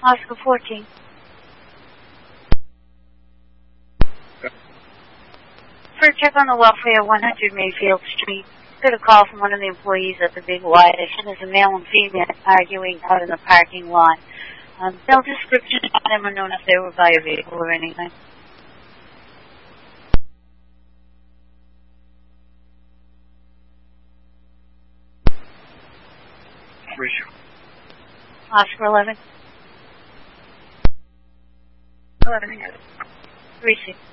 Oscar 14. For a check on the welfare, 100 Mayfield Street. Got a call from one of the employees at the Big Y. They said there's a male and female arguing out in the parking lot. No description on them or known if they were by a vehicle or anything. Oscar 11. 11. 3-6.